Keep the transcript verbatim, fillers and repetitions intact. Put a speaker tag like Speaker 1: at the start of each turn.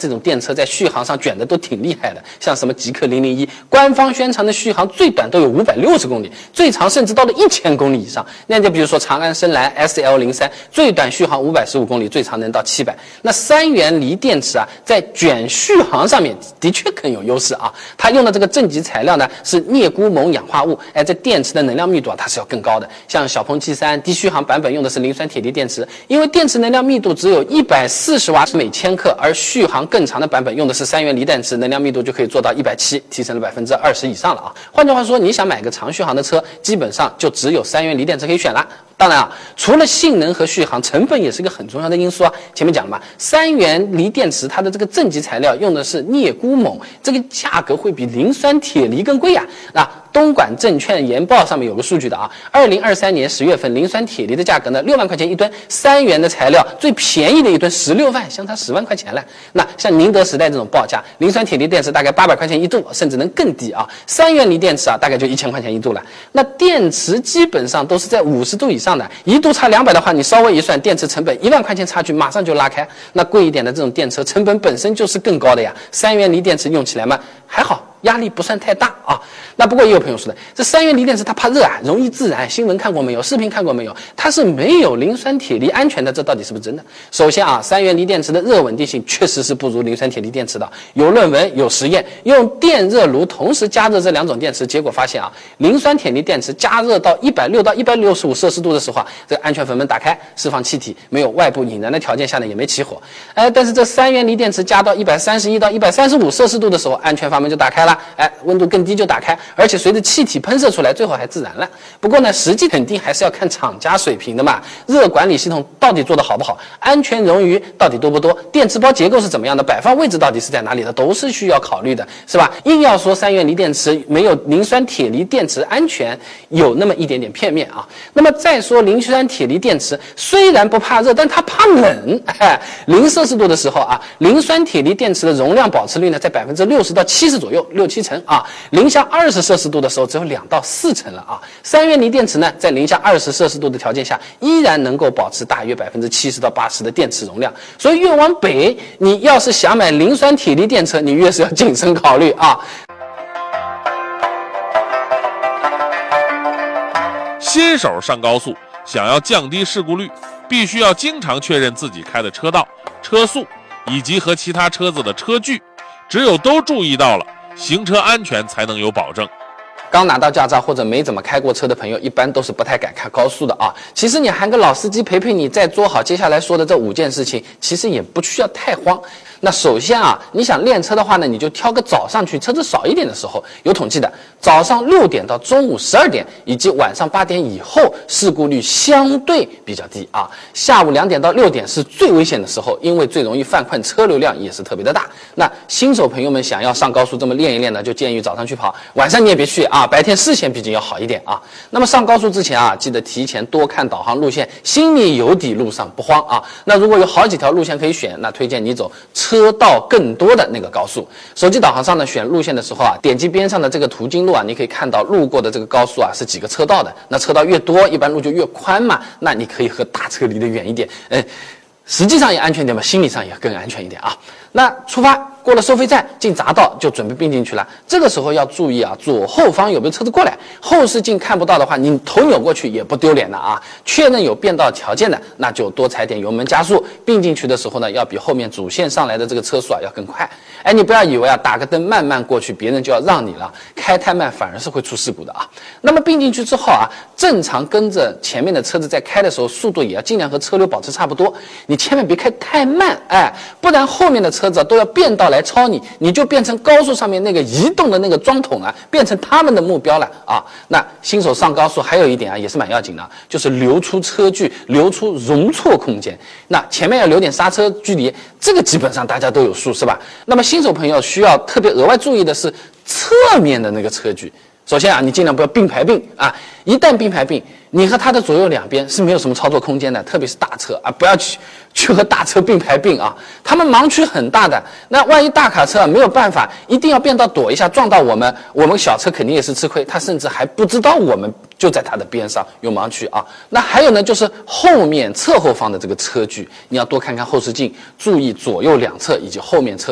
Speaker 1: 这种电车在续航上卷的都挺厉害的，像什么极氪零零一，官方宣传的续航最短都有五百六十公里，最长甚至到了一千公里以上。那就比如说长安深蓝 S L 零三，最短续航五百十五公里，最长能到七百。那三元锂电池啊，在卷续航上面的确更有优势啊。它用的这个正极材料呢是镍钴锰氧化物，哎，这电池的能量密度啊它是要更高的。像小鹏 G 三低续航版本用的是磷酸铁锂电池，因为电池能量密度只有一百四十瓦每千克，而续航更长的版本用的是三元锂电池，能量密度就可以做到一百七，提升了百分之二十以上了啊。换句话说，你想买个长续航的车，基本上就只有三元锂电池可以选了。当然啊，除了性能和续航，成本也是一个很重要的因素啊。前面讲了嘛，三元锂电池它的这个正极材料用的是镍钴锰，这个价格会比磷酸铁锂更贵呀、啊。那东莞证券研报上面有个数据的啊，二零二三年十月份磷酸铁锂的价格呢六万块钱一吨，三元的材料最便宜的一吨十六万，相差十万块钱了。那像宁德时代这种报价，磷酸铁锂电池大概八百块钱一度，甚至能更低啊。三元锂电池啊，大概就一千块钱一度了。那电池基本上都是在五十度以上的，一度差两百的话，你稍微一算，电池成本一万块钱差距马上就拉开。那贵一点的这种电车成本本身就是更高的呀，三元锂电池用起来嘛还好，压力不算太大啊。那不过也有朋友说的，这三元锂电池它怕热啊，容易自燃。新闻看过没有？视频看过没有？它是没有磷酸铁锂安全的，这到底是不是真的？首先啊，三元锂电池的热稳定性确实是不如磷酸铁锂电池的。有论文有实验，用电热炉同时加热这两种电池，结果发现啊，磷酸铁锂电池加热到一百六到一百六十五摄氏度的时候啊，这个安全阀门打开，释放气体，没有外部引燃的条件下呢，也没起火。哎，但是这三元锂电池加到一百三十一到一百三十五摄氏度的时候，安全阀门就打开了，哎，温度更低就打开，而且随着气体喷射出来，最后还自燃了。不过呢，实际肯定还是要看厂家水平的嘛，热管理系统到底做得好不好，安全冗余到底多不多，电池包结构是怎么样的，摆放位置到底是在哪里的，都是需要考虑的，是吧？硬要说三元锂电池没有磷酸铁锂电池安全，有那么一点点片面啊。那么再说磷酸铁锂电池虽然不怕热，但它怕冷，哎，零摄氏度的时候啊，磷酸铁锂电池的容量保持率呢在百分之六十到七十左右，六七成啊。零下二十摄氏度的时候只有两到四成了啊。三元锂电池呢，在零下二十摄氏度的条件下，依然能够保持大约百分之七十到八十的电池容量。所以越往北，你要是想买磷酸铁锂电池，你越是要谨慎考虑啊。
Speaker 2: 新手上高速，想要降低事故率，必须要经常确认自己开的车道、车速以及和其他车子的车距，只有都注意到了，行车安全才能有保证。
Speaker 1: 刚拿到驾照或者没怎么开过车的朋友，一般都是不太敢开高速的啊。其实你喊个老司机陪陪你，再做好接下来说的这五件事情，其实也不需要太慌。那首先啊，你想练车的话呢，你就挑个早上去车子少一点的时候。有统计的，早上六点到中午十二点以及晚上八点以后，事故率相对比较低啊。下午两点到六点是最危险的时候，因为最容易犯困，车流量也是特别的大。那新手朋友们想要上高速这么练一练呢，就建议早上去跑，晚上你也别去啊，白天视线毕竟要好一点啊。那么上高速之前啊，记得提前多看导航路线，心里有底，路上不慌啊。那如果有好几条路线可以选，那推荐你走车道更多的那个高速。手机导航上呢，选路线的时候啊，点击边上的这个途经路啊，你可以看到路过的这个高速啊是几个车道的。那车道越多，一般路就越宽嘛，那你可以和大车离得远一点，嗯，实际上也安全点嘛，心理上也更安全一点啊。那出发过了收费站，进匝道就准备并进去了。这个时候要注意啊，左后方有没有车子过来，后视镜看不到的话，你头扭过去也不丢脸的啊。确认有变道条件的，那就多踩点油门加速。并进去的时候呢，要比后面主线上来的这个车速啊要更快。哎，你不要以为啊打个灯慢慢过去，别人就要让你了，开太慢反而是会出事故的啊。那么并进去之后啊，正常跟着前面的车子在开的时候，速度也要尽量和车流保持差不多。你千万别开太慢，哎，不然后面的车子都要变道来超你，你就变成高速上面那个移动的那个桩桶啊，变成他们的目标了啊。那新手上高速还有一点啊，也是蛮要紧的，就是留出车距，留出容错空间。那前面要留点刹车距离，这个基本上大家都有数，是吧？那么新手朋友需要特别额外注意的是侧面的那个车距。首先啊，你尽量不要并排并啊，一旦并排并，你和它的左右两边是没有什么操作空间的，特别是大车啊，不要去去和大车并排并啊，他们盲区很大的。那万一大卡车啊没有办法，一定要变道躲一下，撞到我们，我们小车肯定也是吃亏，他甚至还不知道我们就在他的边上，有盲区啊。那还有呢，就是后面侧后方的这个车距，你要多看看后视镜，注意左右两侧以及后面车